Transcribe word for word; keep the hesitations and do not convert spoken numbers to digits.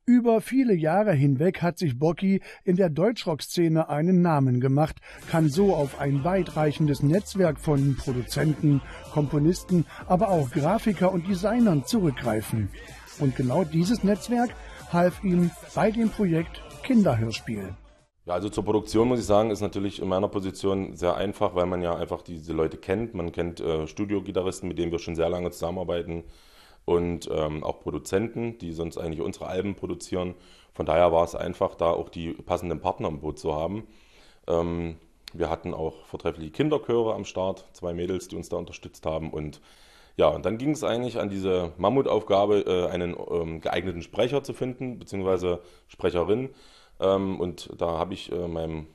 Über viele Jahre hinweg hat sich Bocki in der Deutschrock-Szene einen Namen gemacht, kann so auf ein weitreichendes Netzwerk von Produzenten, Komponisten, aber auch Grafiker und Designern zurückgreifen. Und genau dieses Netzwerk half ihm bei dem Projekt Kinderhörspiel. Ja, also zur Produktion muss ich sagen, ist natürlich in meiner Position sehr einfach, weil man ja einfach diese Leute kennt. Man kennt äh, Studiogitarristen, mit denen wir schon sehr lange zusammenarbeiten, und ähm, auch Produzenten, die sonst eigentlich unsere Alben produzieren. Von daher war es einfach, da auch die passenden Partner im Boot zu haben. Ähm, wir hatten auch vortreffliche Kinderchöre am Start, zwei Mädels, die uns da unterstützt haben. Und ja, und dann ging es eigentlich an diese Mammutaufgabe, äh, einen ähm, geeigneten Sprecher zu finden, beziehungsweise Sprecherin. Ähm, und da habe ich äh, meinem